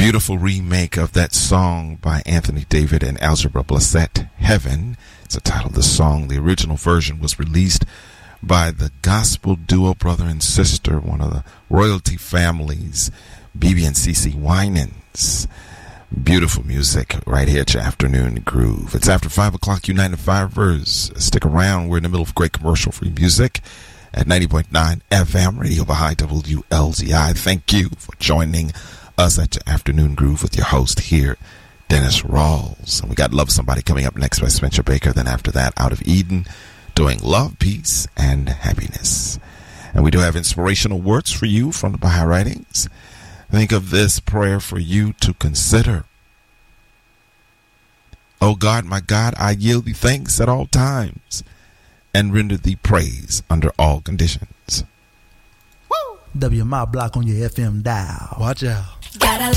beautiful remake of that song by Anthony David and Algebra Blessett, Heaven. It's the title of the song. The original version was released by the gospel duo brother and sister, one of the royalty families, BB and CeCe Winans. Beautiful music right here at your Afternoon Groove. It's after 5 o'clock, United Fibers. Stick around. We're in the middle of great commercial-free music at 90.9 FM, Radio Baha'i WLZI. Thank you for joining us at your Afternoon Groove with your host here, Dennis Rawls. And we got Love Somebody coming up next by Spencer Baker. Then after that, Out of Eden, doing Love, Peace, and Happiness. And we do have inspirational words for you from the Baha'i Writings. Think of this prayer for you to consider. O God, my God, I yield thee thanks at all times and render thee praise under all conditions. WMI block on your FM dial. Watch out. Gotta